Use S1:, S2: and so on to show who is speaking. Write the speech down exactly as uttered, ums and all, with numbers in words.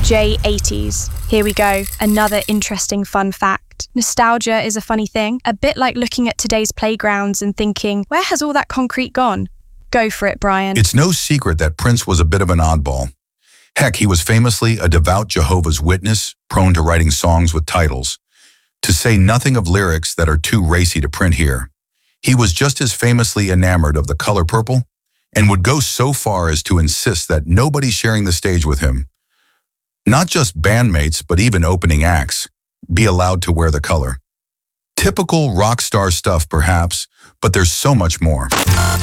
S1: J eighties. Here we go, another interesting fun fact. Nostalgia is a funny thing, a bit like looking at today's playgrounds and thinking, where has all that concrete gone? Go for it, Brian.
S2: It's no secret that Prince was a bit of an oddball. Heck, he was famously a devout Jehovah's Witness, prone to writing songs with titles. To say nothing of lyrics that are too racy to print here. He was just as famously enamored of the color purple, and would go so far as to insist that nobody sharing the stage with him, not just bandmates but even opening acts, be allowed to wear the color. Typical rock star stuff perhaps, but there's so much more.